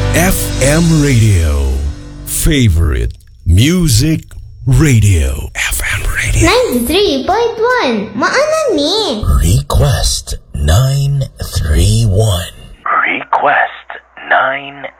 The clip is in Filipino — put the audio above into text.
FM Radio. Favorite Music Radio. FM Radio. 93.1 Maanan ni. Request 931. Request 931.